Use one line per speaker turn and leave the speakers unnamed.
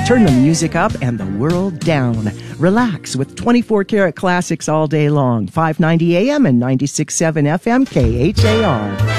Turn the music up and the world down. Relax with 24 karat classics all day long. 590 AM and 96.7 FM KHAR.